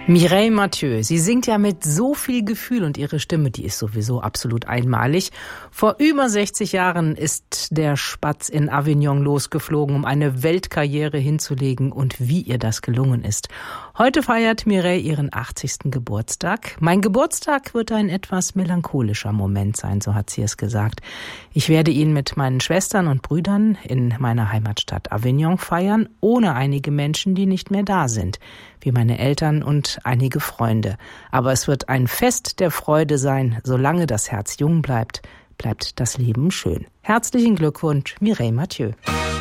Mireille Mathieu, sie singt ja mit so viel Gefühl und ihre Stimme, die ist sowieso absolut einmalig. Vor über 60 Jahren ist der Spatz in Avignon losgeflogen, um eine Weltkarriere hinzulegen, und wie ihr das gelungen ist. Heute feiert Mireille ihren 80. Geburtstag. Mein Geburtstag wird ein etwas melancholischer Moment sein, so hat sie es gesagt. Ich werde ihn mit meinen Schwestern und Brüdern in meiner Heimatstadt Avignon feiern, ohne einige Menschen, die nicht mehr da sind, wie meine Eltern und einige Freunde. Aber es wird ein Fest der Freude sein. Solange das Herz jung bleibt, bleibt das Leben schön. Herzlichen Glückwunsch, Mireille Mathieu.